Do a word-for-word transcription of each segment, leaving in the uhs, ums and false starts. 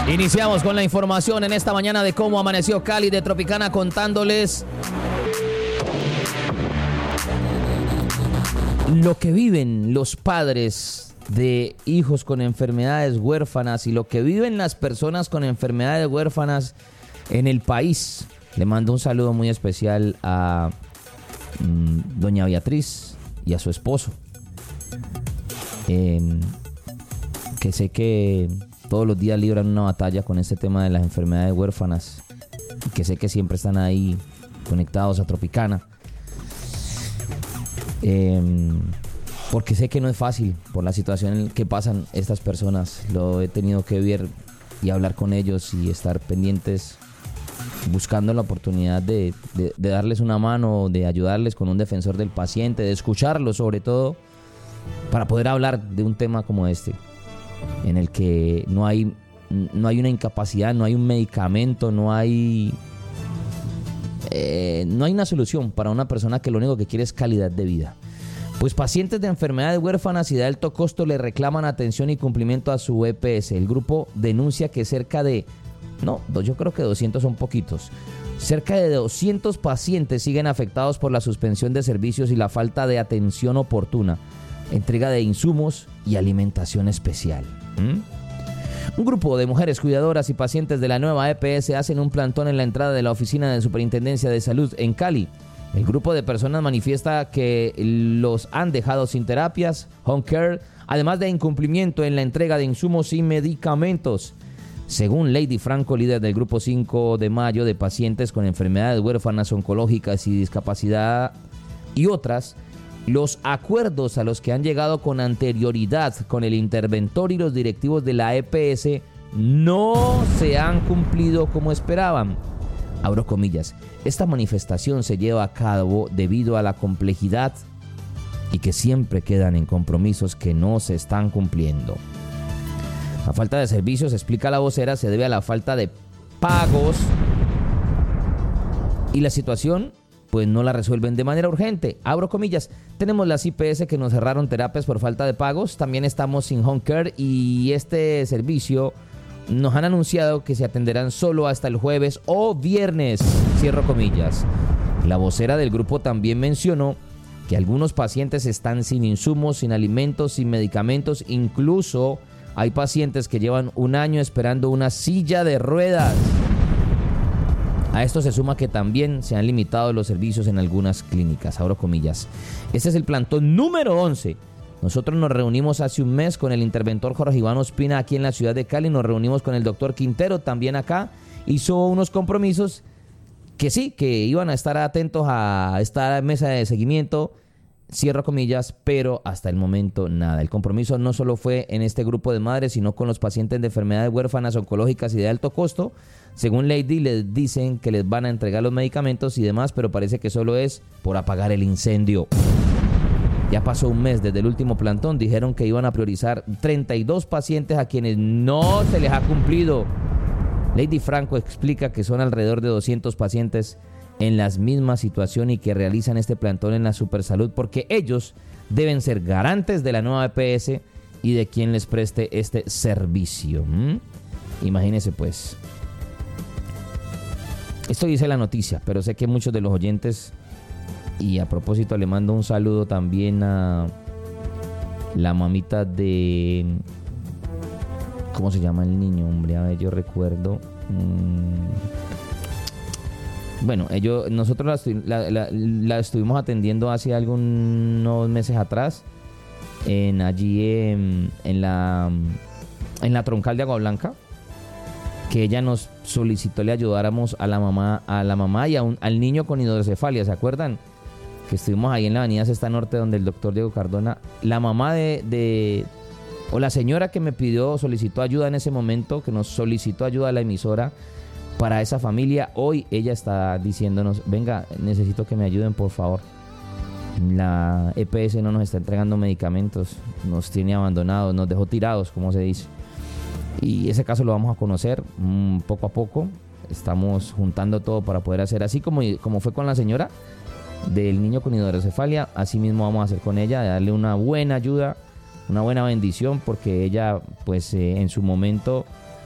Iniciamos con la información en esta mañana de cómo amaneció Cali de Tropicana, contándoles lo que viven los padres de hijos con enfermedades huérfanas y lo que viven las personas con enfermedades huérfanas en el país. Le mando un saludo muy especial a mmm, doña Beatriz y a su esposo, eh, que sé que todos los días libran una batalla con este tema de las enfermedades huérfanas, que sé que siempre están ahí conectados a Tropicana, eh, porque sé que no es fácil por la situación en que pasan estas personas. Lo he tenido que ver y hablar con ellos y estar pendientes, buscando la oportunidad de, de, de darles una mano, de ayudarles con un defensor del paciente, de escucharlos sobre todo, para poder hablar de un tema como este, en el que no hay, no hay una incapacidad, no hay un medicamento, no hay, eh, no hay una solución para una persona que lo único que quiere es calidad de vida. Pues pacientes de enfermedades huérfanas y de alto costo le reclaman atención y cumplimiento a su E P S. El grupo denuncia que cerca de, no, yo creo que doscientos son poquitos, cerca de doscientos pacientes siguen afectados por la suspensión de servicios y la falta de atención oportuna, entrega de insumos y alimentación especial. ¿Mm? Un grupo de mujeres cuidadoras y pacientes de la nueva E P S hacen un plantón en la entrada de la oficina de Superintendencia de Salud en Cali. El grupo de personas manifiesta que los han dejado sin terapias, home care, además de incumplimiento en la entrega de insumos y medicamentos. Según Lady Franco, líder del grupo cinco de mayo de pacientes con enfermedades huérfanas, oncológicas y discapacidad y otras, los acuerdos a los que han llegado con anterioridad con el interventor y los directivos de la E P S no se han cumplido como esperaban. Abro comillas, esta manifestación se lleva a cabo debido a la complejidad y que siempre quedan en compromisos que no se están cumpliendo. La falta de servicios, explica la vocera, se debe a la falta de pagos y la situación pues no la resuelven de manera urgente. Abro comillas, tenemos las I P S que nos cerraron terapias por falta de pagos, también estamos sin home care y este servicio nos han anunciado que se atenderán solo hasta el jueves o viernes, cierro comillas. La vocera del grupo también mencionó que algunos pacientes están sin insumos, sin alimentos, sin medicamentos, incluso hay pacientes que llevan un año esperando una silla de ruedas. A esto se suma que también se han limitado los servicios en algunas clínicas, abro comillas. Este es el plantón número once. Nosotros nos reunimos hace un mes con el interventor Jorge Iván Ospina aquí en la ciudad de Cali, nos reunimos con el doctor Quintero también acá, hizo unos compromisos que sí, que iban a estar atentos a esta mesa de seguimiento, cierro comillas, pero hasta el momento nada. El compromiso no solo fue en este grupo de madres, sino con los pacientes de enfermedades huérfanas, oncológicas y de alto costo. Según Lady, les dicen que les van a entregar los medicamentos y demás, pero parece que solo es por apagar el incendio. Ya pasó un mes desde el último plantón, dijeron que iban a priorizar treinta y dos pacientes a quienes no se les ha cumplido. Lady Franco explica que son alrededor de doscientos pacientes en la misma situación y que realizan este plantón en la Supersalud porque ellos deben ser garantes de la nueva E P S y de quien les preste este servicio. ¿Mm? Imagínense pues. Esto dice la noticia, pero sé que muchos de los oyentes, y a propósito le mando un saludo también a la mamita de... ¿Cómo se llama el niño? Hombre, a ver, yo recuerdo... Mmm, Bueno, ellos, nosotros la, la, la, la estuvimos atendiendo hace algunos meses atrás, en allí en, en la en la troncal de Agua Blanca, que ella nos solicitó le ayudáramos a la mamá, a la mamá y a un, al niño con hidrocefalia, ¿se acuerdan? Que estuvimos ahí en la avenida Sexta Norte, donde el doctor Diego Cardona, la mamá de, de o la señora que me pidió, solicitó ayuda en ese momento, que nos solicitó ayuda a la emisora para esa familia, hoy ella está diciéndonos, venga, necesito que me ayuden por favor. La E P S no nos está entregando medicamentos, nos tiene abandonados, nos dejó tirados, como se dice. Y ese caso lo vamos a conocer mmm, poco a poco. Estamos juntando todo para poder hacer así como, como fue con la señora del niño con hidrocefalia. Así mismo vamos a hacer con ella, darle una buena ayuda, una buena bendición, porque ella pues eh, en su momento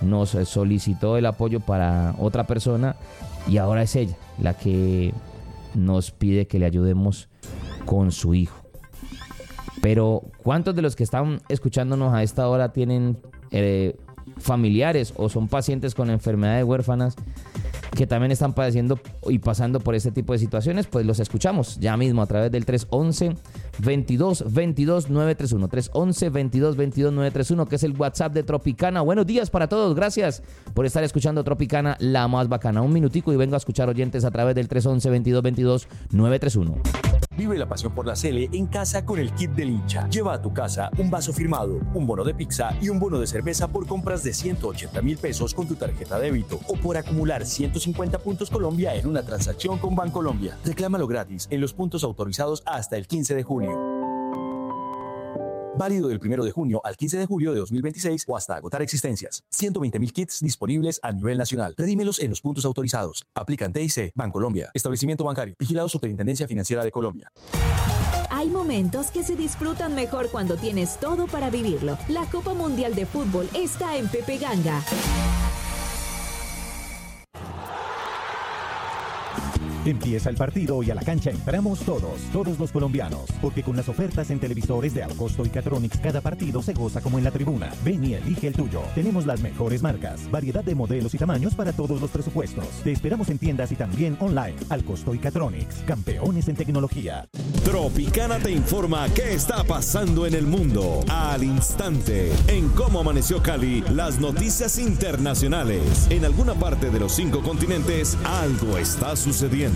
nos solicitó el apoyo para otra persona y ahora es ella la que nos pide que le ayudemos con su hijo. Pero ¿cuántos de los que están escuchándonos a esta hora tienen eh, familiares o son pacientes con enfermedades huérfanas que también están padeciendo y pasando por este tipo de situaciones? Pues los escuchamos ya mismo a través del tres once, veintidós, veintidós, nueve treinta y uno. tres once, veintidós, veintidós, nueve treinta y uno, que es el WhatsApp de Tropicana. Buenos días para todos. Gracias por estar escuchando Tropicana, la más bacana. Un minutico y vengo a escuchar oyentes a través del tres once, veintidós, veintidós, nueve treinta y uno. Vive la pasión por la Sele en casa con el kit del hincha. Lleva a tu casa un vaso firmado, un bono de pizza y un bono de cerveza por compras de ciento ochenta mil pesos con tu tarjeta débito o por acumular ciento cincuenta puntos Colombia en una transacción con Bancolombia. Reclámalo gratis en los puntos autorizados hasta el quince de junio. Válido del primero de junio al quince de julio de dos mil veintiséis o hasta agotar existencias. ciento veinte mil kits disponibles a nivel nacional. Redímelos en los puntos autorizados. Aplican T I C, Bancolombia. Establecimiento bancario. Vigilado Superintendencia Financiera de Colombia. Hay momentos que se disfrutan mejor cuando tienes todo para vivirlo. La Copa Mundial de Fútbol está en Pepe Ganga. Empieza el partido y a la cancha entramos todos, todos los colombianos, porque con las ofertas en televisores de Alcosto y Catronics cada partido se goza como en la tribuna. Ven y elige el tuyo. Tenemos las mejores marcas, variedad de modelos y tamaños para todos los presupuestos. Te esperamos en tiendas y también online. Alcosto y Catronics, campeones en tecnología. Tropicana te informa qué está pasando en el mundo al instante. En Cómo Amaneció Cali, las noticias internacionales. En alguna parte de los cinco continentes, algo está sucediendo.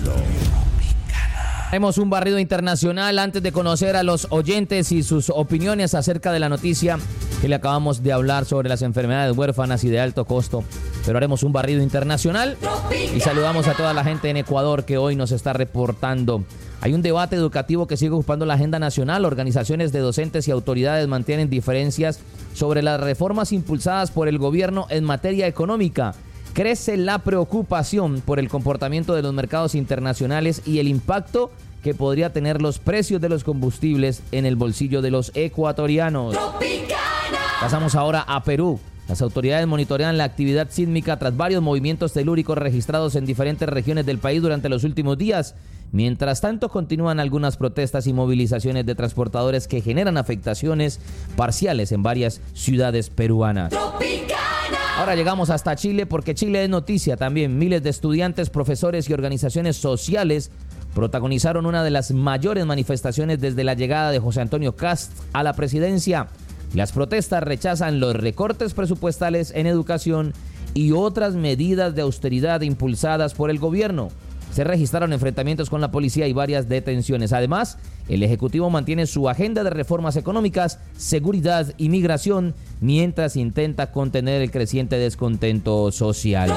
Tenemos un barrido internacional antes de conocer a los oyentes y sus opiniones acerca de la noticia que le acabamos de hablar sobre las enfermedades huérfanas y de alto costo. Pero haremos un barrido internacional y saludamos a toda la gente en Ecuador que hoy nos está reportando. Hay un debate educativo que sigue ocupando la agenda nacional. Organizaciones de docentes y autoridades mantienen diferencias sobre las reformas impulsadas por el gobierno en materia económica. Crece la preocupación por el comportamiento de los mercados internacionales y el impacto que podría tener los precios de los combustibles en el bolsillo de los ecuatorianos. ¡Tropicana! Pasamos ahora a Perú. Las autoridades monitorean la actividad sísmica tras varios movimientos telúricos registrados en diferentes regiones del país durante los últimos días. Mientras tanto, continúan algunas protestas y movilizaciones de transportadores que generan afectaciones parciales en varias ciudades peruanas. ¡Tropicana! Ahora llegamos hasta Chile porque Chile es noticia también. Miles de estudiantes, profesores y organizaciones sociales protagonizaron una de las mayores manifestaciones desde la llegada de José Antonio Kast a la presidencia. Las protestas rechazan los recortes presupuestales en educación y otras medidas de austeridad impulsadas por el gobierno. Se registraron enfrentamientos con la policía y varias detenciones. Además, el Ejecutivo mantiene su agenda de reformas económicas, seguridad y migración, mientras intenta contener el creciente descontento social.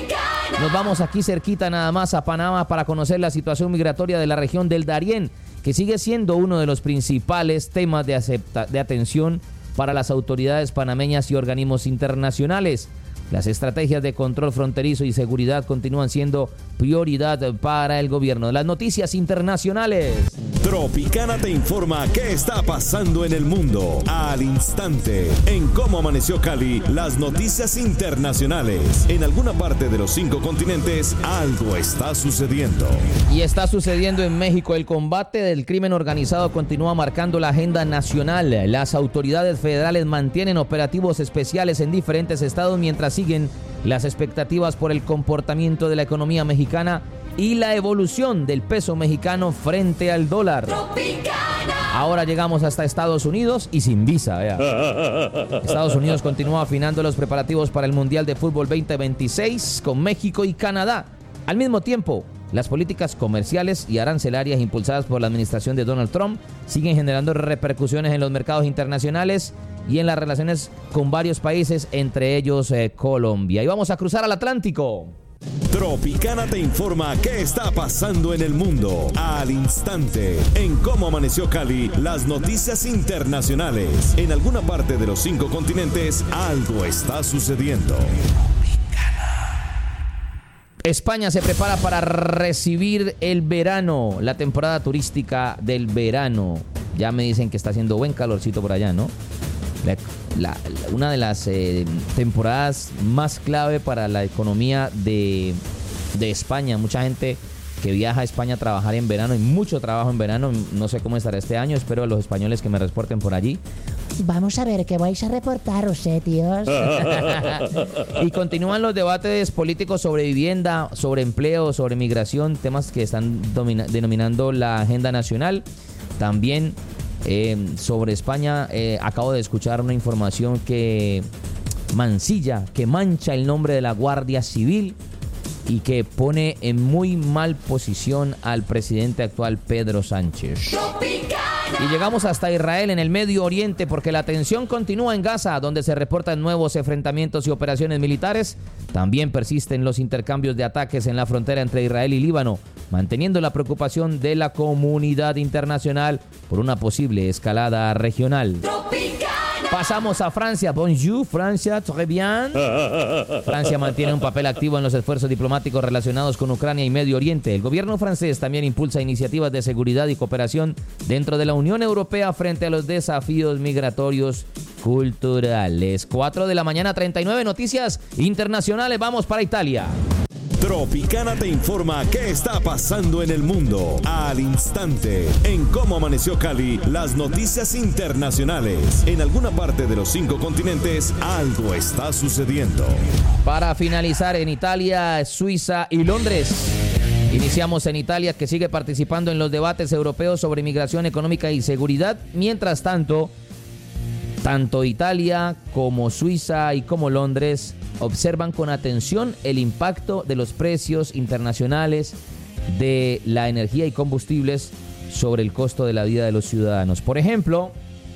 Nos vamos aquí cerquita nada más a Panamá para conocer la situación migratoria de la región del Darién, que sigue siendo uno de los principales temas de, acepta- de atención para las autoridades panameñas y organismos internacionales. Las estrategias de control fronterizo y seguridad continúan siendo prioridad para el gobierno. Las noticias internacionales. Tropicana te informa qué está pasando en el mundo al instante. En Cómo Amaneció Cali, las noticias internacionales. En alguna parte de los cinco continentes, algo está sucediendo. Y está sucediendo en México. El combate del crimen organizado continúa marcando la agenda nacional. Las autoridades federales mantienen operativos especiales en diferentes estados mientras siguen las expectativas por el comportamiento de la economía mexicana y la evolución del peso mexicano frente al dólar. ¡Tropicana! Ahora llegamos hasta Estados Unidos y sin visa. Vea. Estados Unidos continúa afinando los preparativos para el Mundial de Fútbol veinte veintiséis con México y Canadá. Al mismo tiempo, las políticas comerciales y arancelarias impulsadas por la administración de Donald Trump siguen generando repercusiones en los mercados internacionales y en las relaciones con varios países, entre ellos eh, Colombia. Y vamos a cruzar al Atlántico. Tropicana te informa qué está pasando en el mundo al instante. En Cómo Amaneció Cali, las noticias internacionales. En alguna parte de los cinco continentes, algo está sucediendo. España se prepara para recibir el verano, la temporada turística del verano. Ya me dicen que está haciendo buen calorcito por allá, ¿no? la, la, una de las eh, temporadas más clave para la economía de, de España. Mucha gente que viaja a España a trabajar en verano, y mucho trabajo en verano. No sé cómo estará este año, espero a los españoles que me reporten por allí. Vamos a ver qué vais a reportaros, eh, tíos. Y continúan los debates políticos sobre vivienda, sobre empleo, sobre migración, temas que están domina- denominando la agenda nacional. También eh, sobre España, eh, acabo de escuchar una información que mancilla, que mancha el nombre de la Guardia Civil y que pone en muy mal posición al presidente actual, Pedro Sánchez. Y llegamos hasta Israel, en el Medio Oriente, porque la tensión continúa en Gaza, donde se reportan nuevos enfrentamientos y operaciones militares. También persisten los intercambios de ataques en la frontera entre Israel y Líbano, manteniendo la preocupación de la comunidad internacional por una posible escalada regional. Pasamos a Francia. Bonjour, Francia, très bien. Francia mantiene un papel activo en los esfuerzos diplomáticos relacionados con Ucrania y Medio Oriente. El gobierno francés también impulsa iniciativas de seguridad y cooperación dentro de la Unión Europea frente a los desafíos migratorios culturales. cuatro de la mañana, treinta y nueve, noticias internacionales. Vamos para Italia. Tropicana te informa qué está pasando en el mundo al instante. En Cómo Amaneció Cali, las noticias internacionales. En alguna parte de los cinco continentes, algo está sucediendo. Para finalizar, en Italia, Suiza y Londres. Iniciamos en Italia, que sigue participando en los debates europeos sobre migración económica y seguridad. Mientras tanto, tanto Italia como Suiza y como Londres observan con atención el impacto de los precios internacionales de la energía y combustibles sobre el costo de la vida de los ciudadanos. Por ejemplo,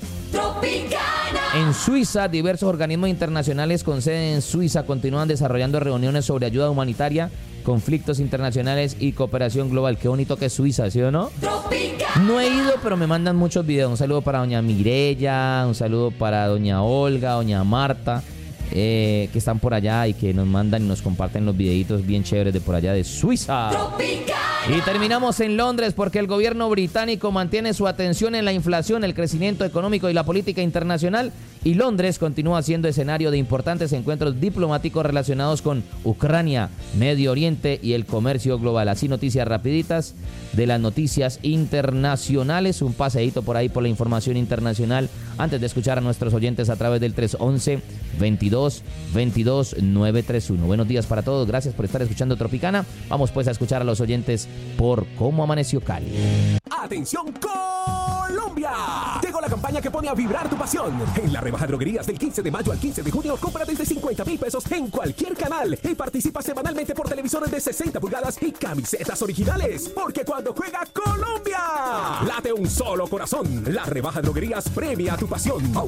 en Suiza, diversos organismos internacionales con sede en Suiza continúan desarrollando reuniones sobre ayuda humanitaria, conflictos internacionales y cooperación global. Qué bonito que es Suiza, ¿sí o no? No he ido, pero me mandan muchos videos. Un saludo para doña Mireya, un saludo para doña Olga, doña Marta, eh, que están por allá y que nos mandan y nos comparten los videitos bien chéveres de por allá de Suiza. Y terminamos en Londres, porque el gobierno británico mantiene su atención en la inflación, el crecimiento económico y la política internacional, y Londres continúa siendo escenario de importantes encuentros diplomáticos relacionados con Ucrania, Medio Oriente y el comercio global. Así, noticias rapiditas de las noticias internacionales, un paseíto por ahí por la información internacional antes de escuchar a nuestros oyentes a través del tres once, veintidós, veintidós, nueve treinta y uno. Buenos días para todos, gracias por estar escuchando Tropicana. Vamos pues a escuchar a los oyentes por Cómo Amaneció Cali. ¡Atención Colombia! Llegó la campaña que pone a vibrar tu pasión. En la rebaja droguerías del quince de mayo al quince de junio, compra desde cincuenta mil pesos en cualquier canal y participa semanalmente por televisores de sesenta pulgadas y camisetas originales. Porque cuando juega Colombia, late un solo corazón. La rebaja droguerías premia tu pasión.